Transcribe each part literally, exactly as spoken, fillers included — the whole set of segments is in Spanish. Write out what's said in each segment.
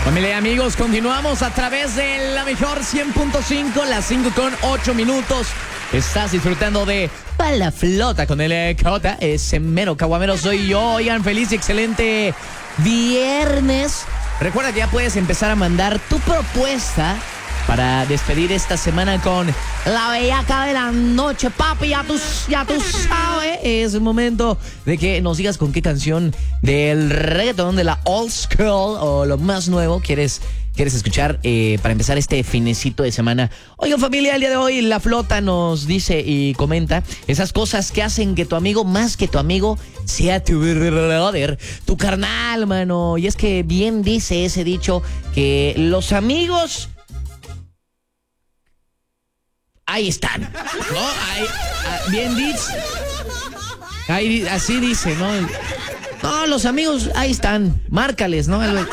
Familia y amigos, continuamos a través de la mejor cien punto cinco, las cinco con ocho minutos. Estás disfrutando de Pa' la Flota con el J, ese mero caguamero soy yo. Oigan, feliz y excelente viernes. Recuerda que ya puedes empezar a mandar tu propuesta para despedir esta semana con la bellaca de la noche, papi. Ya tú, ya tú sabes, es el momento de que nos digas con qué canción del reggaetón, de la old school o lo más nuevo quieres, quieres escuchar eh, para empezar este finecito de semana. Oigan, familia, el día de hoy La Flota nos dice y comenta esas cosas que hacen que tu amigo, más que tu amigo, sea tu brother, tu carnal, mano. Y es que bien dice ese dicho que los amigos... ahí están, ¿no? Ahí, ah, bien dicho. Ahí, así dice, ¿no? No, los amigos, ahí están. Márcales, ¿no? Algo,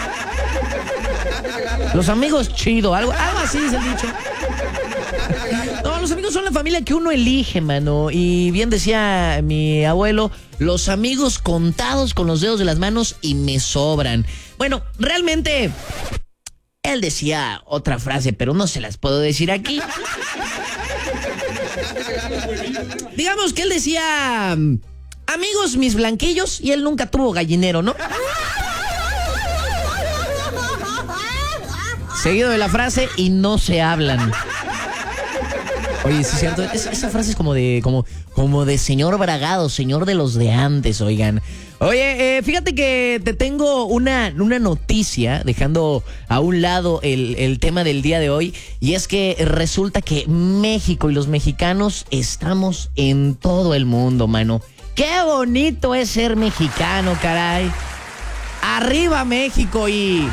los amigos, chido. Algo, algo así es el dicho. No, los amigos son la familia que uno elige, mano. Y bien decía mi abuelo, los amigos contados con los dedos de las manos y me sobran. Bueno, realmente... él decía otra frase, pero no se las puedo decir aquí. Digamos que él decía, amigos mis blanquillos, y él nunca tuvo gallinero, ¿no? Seguido de la frase, y no se hablan. Oye, sí es cierto, esa, esa frase es como de, como, como de señor bragado, señor de los de antes, oigan. Oye, eh, fíjate que te tengo una, una noticia, dejando a un lado el, el tema del día de hoy, y es que resulta que México y los mexicanos estamos en todo el mundo, mano. Qué bonito es ser mexicano, caray. Arriba México y...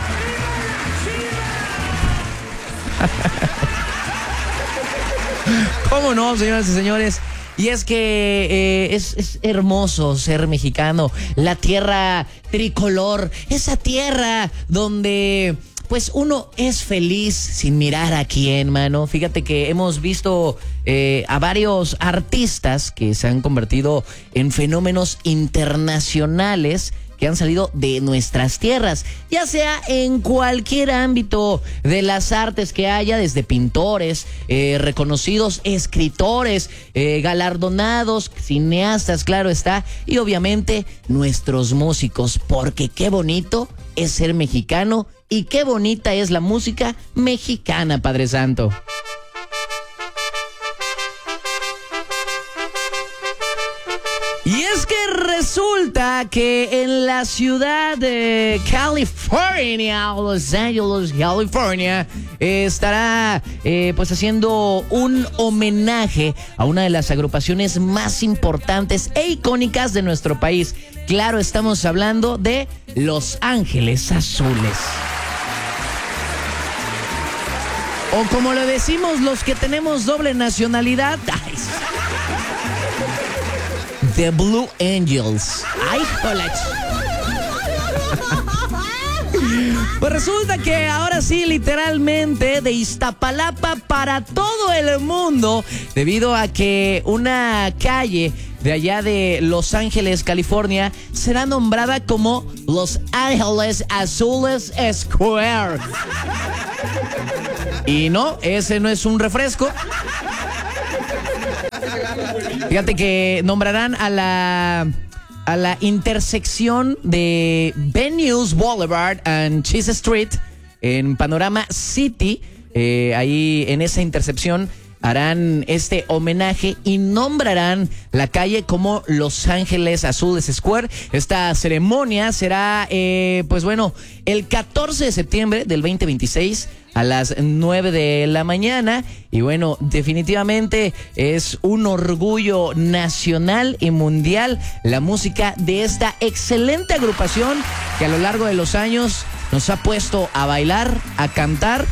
¿Cómo no, señoras y señores? Y es que eh, es, es hermoso ser mexicano, la tierra tricolor, esa tierra donde pues uno es feliz sin mirar a quién, mano. Fíjate que hemos visto eh, a varios artistas que se han convertido en fenómenos internacionales que han salido de nuestras tierras, ya sea en cualquier ámbito de las artes que haya, desde pintores, eh, reconocidos escritores, eh, galardonados, cineastas, claro está, y obviamente nuestros músicos, porque qué bonito es ser mexicano y qué bonita es la música mexicana, Padre Santo. Y es que resulta que en la ciudad de California, Los Ángeles, California, eh, estará eh, pues haciendo un homenaje a una de las agrupaciones más importantes e icónicas de nuestro país. Claro, estamos hablando de Los Ángeles Azules. O como le decimos los que tenemos doble nacionalidad... ¡ay! The Blue Angels. ¡Ay, joder! Pues resulta que ahora sí, literalmente, de Iztapalapa para todo el mundo, debido a que una calle de allá de Los Ángeles, California, será nombrada como Los Ángeles Azules Square. Y no, ese no es un refresco. Fíjate que nombrarán a la a la intersección de Ben News Boulevard and Cheese Street en Panorama City. Eh, ahí en esa intersección harán este homenaje y nombrarán la calle como Los Ángeles Azules Square. Esta ceremonia será, eh, pues bueno, el catorce de septiembre del veinte veintiséis a las nueve de la mañana. Y bueno, definitivamente es un orgullo nacional y mundial la música de esta excelente agrupación que a lo largo de los años nos ha puesto a bailar, a cantar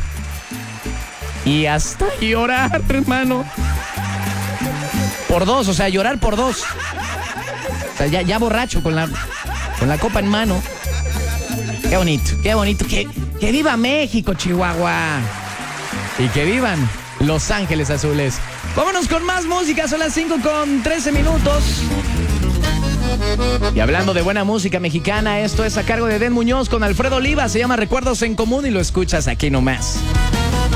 y hasta llorar, hermano. Por dos, o sea, llorar por dos. O sea, ya, ya borracho con la, con la copa en mano. Qué bonito, qué bonito. Que, que viva México, Chihuahua. Y que vivan Los Ángeles Azules. Vámonos con más música, son las cinco con trece minutos. Y hablando de buena música mexicana, esto es a cargo de Den Muñoz con Alfredo Oliva. Se llama Recuerdos en Común y lo escuchas aquí nomás.